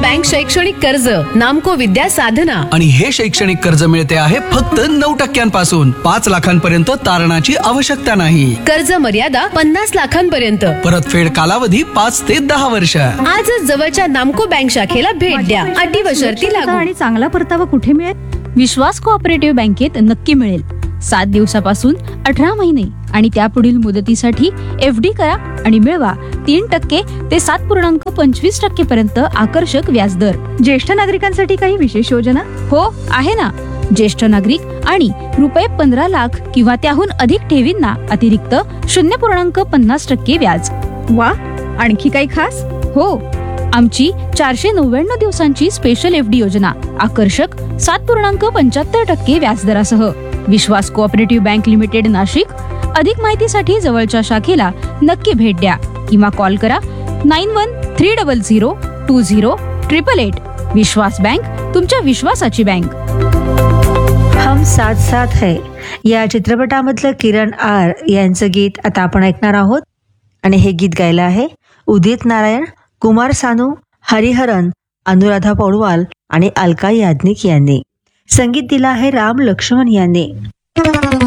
Bank शैक्षणिक कर्ज, नामको विद्या साधना. आणि हे शैक्षणिक कर्ज मिळते आहे फक्त 9% 5 लाखांपर्यंत तारणाची आवश्यकता नाही. कर्ज मर्यादा 50 लाखांपर्यंत. परतफेड कालावधी 5 ते 10 वर्ष. आजच जवळच्या नामको बँक शाखेला भेट द्या. अटी व शर्ती लागू. आणि चांगला परतावा कुठे मिळेल? विश्वास कोऑपरेटिव्ह बँकेत नक्की मिळेल. 7 दिवसापासून 18 महिने आणि त्यापुढील मुदतीसाठी FD करा आणि मिळवा 3% ते 7.25% पर्यंत आकर्षक व्याजदर. ज्येष्ठ नागरिकांसाठी काही विशेष योजना? हो आहे ना. ज्येष्ठ नागरिक आणि रुपये 15 लाख किंवा त्याहून अधिक ठेवींना अतिरिक्त 0.50% व्याज. वा, आणखी काही खास? हो, आमची 499 दिवसांची स्पेशल FD योजना आकर्षक 7.75% व्याजदरासह. विश्वास कोऑपरेटिव्ह बँक लिमिटेड, नाशिक. अधिक माहितीसाठी जवळच्या शाखेला नक्की भेट द्या किंवा कॉल करा 9130020888. विश्वास बँक, तुमच्या विश्वासाची बँक. हम साथ साथ है या चित्रपटामधलं किरण आर यांचं गीत आता आपण ऐकणार आहोत. आणि हे गीत गायलं आहे उदित नारायण, कुमार सानू, हरिहरन, अनुराधा पौडवाल आणि अलका याज्ञिक यांनी. संगीत दिलं आहे राम लक्ष्मण यांनी.